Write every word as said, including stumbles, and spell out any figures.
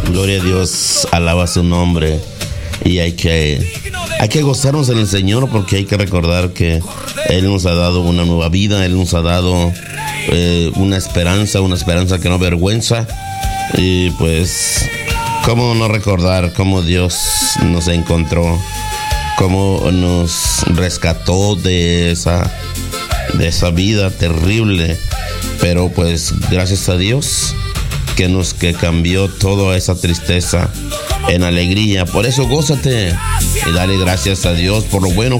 Gloria a Dios, alaba su nombre. Y hay que, hay que gozarnos en el Señor, porque hay que recordar que Él nos ha dado una nueva vida. Él nos ha dado eh, una esperanza, una esperanza que no avergüenza. Y pues, ¿cómo no recordar cómo Dios nos encontró? Cómo nos rescató de esa, de esa vida terrible. Pero pues, gracias a Dios que nos que cambió toda esa tristeza en alegría. Por eso gózate y dale gracias a Dios por lo bueno